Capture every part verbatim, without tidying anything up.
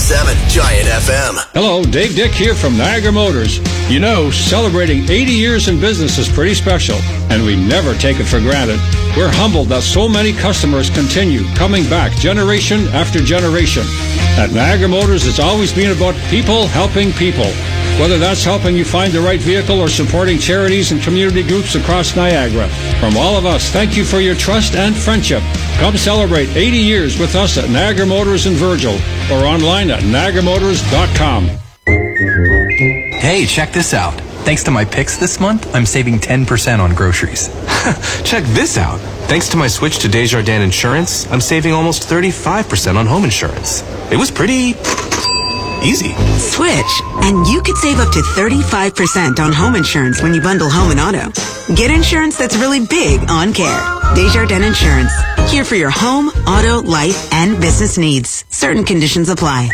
seven Giant F M. Hello, Dave Dick here from Niagara Motors. You know, celebrating eighty years in business is pretty special, and we never take it for granted. We're humbled that so many customers continue coming back generation after generation. At Niagara Motors, it's always been about people helping people. Whether that's helping you find the right vehicle or supporting charities and community groups across Niagara. From all of us, thank you for your trust and friendship. Come celebrate eighty years with us at Niagara Motors in Virgil or online at niagara motors dot com. Hey, check this out. Thanks to my picks this month, I'm saving ten percent on groceries. Check this out. Thanks to my switch to Desjardins Insurance, I'm saving almost thirty-five percent on home insurance. It was pretty easy. Switch, and you could save up to thirty-five percent on home insurance when you bundle home and auto. Get insurance that's really big on care. Desjardins Insurance. Here for your home, auto, life, and business needs. Certain conditions apply.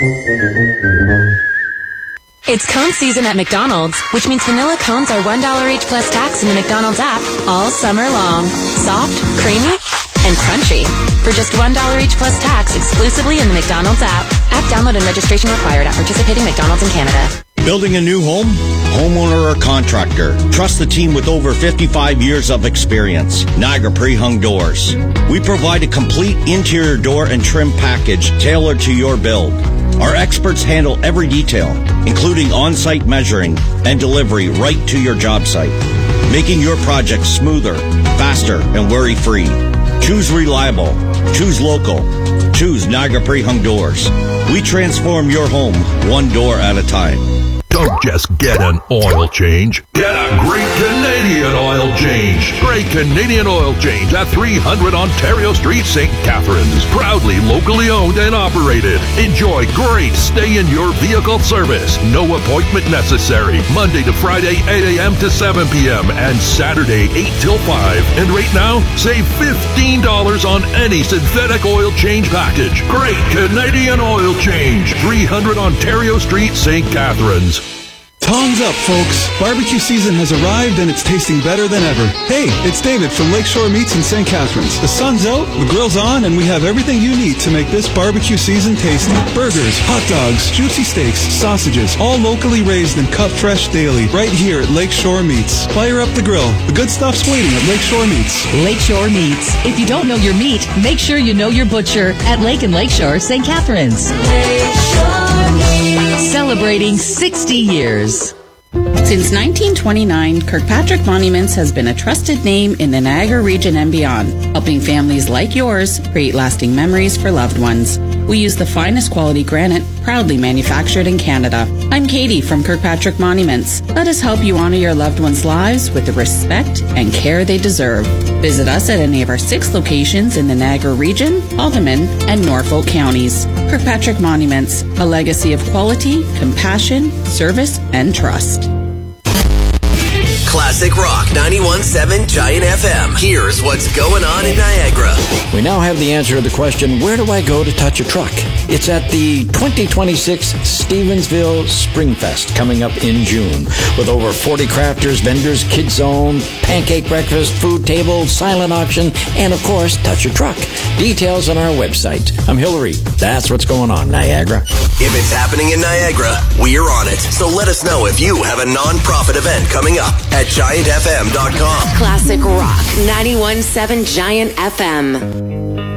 It's cone season at McDonald's, which means vanilla cones are one dollar each plus tax in the McDonald's app all summer long. Soft, creamy, and crunchy. For just one dollar each plus tax exclusively in the McDonald's app. App download and registration required at participating McDonald's in Canada. Building a new home? Homeowner or contractor? Trust the team with over fifty-five years of experience. Niagara Pre-Hung Doors. We provide a complete interior door and trim package tailored to your build. Our experts handle every detail, including on-site measuring and delivery right to your job site, making your project smoother, faster, and worry-free. Choose reliable. Choose local. Choose Niagara Pre-Hung Doors. We transform your home one door at a time. Don't just get an oil change. Get a great Canadian oil change. Great Canadian oil change at three hundred Ontario Street, Saint Catharines. Proudly locally owned and operated. Enjoy great stay in your vehicle service. No appointment necessary. Monday to Friday, eight a.m. to seven p.m. and Saturday, eight till five. And right now, save fifteen dollars on any synthetic oil change package. Great Canadian oil change. three hundred Ontario Street, Saint Catharines. Tongs up, folks. Barbecue season has arrived and it's tasting better than ever. Hey, it's David from Lakeshore Meats in Saint Catharines. The sun's out, the grill's on, and we have everything you need to make this barbecue season tasty. Burgers, hot dogs, juicy steaks, sausages, all locally raised and cut fresh daily, right here at Lakeshore Meats. Fire up the grill. The good stuff's waiting at Lakeshore Meats. Lakeshore Meats. If you don't know your meat, make sure you know your butcher at Lake and Lakeshore, Saint Catharines. Lakeshore Meats. Celebrating sixty years. Since nineteen twenty-nine, Kirkpatrick Monuments has been a trusted name in the Niagara region and beyond, helping families like yours create lasting memories for loved ones. We use the finest quality granite, proudly manufactured in Canada. I'm Katie from Kirkpatrick Monuments. Let us help you honor your loved ones' lives with the respect and care they deserve. Visit us at any of our six locations in the Niagara region, Haldimand, and Norfolk counties. Kirkpatrick Monuments, a legacy of quality, compassion, service, and trust. Classic Rock ninety-one point seven Giant F M. Here's what's going on in Niagara. We now have the answer to the question, where do I go to touch a truck? It's at the twenty twenty-six Stevensville Springfest coming up in June with over forty crafters, vendors, kids zone, pancake breakfast, food table, silent auction, and of course, touch a truck. Details on our website. I'm Hillary. That's what's going on, Niagara. If it's happening in Niagara, we're on it. So let us know if you have a non-profit event coming up at giant f m dot com. Classic Rock ninety-one point seven Giant F M.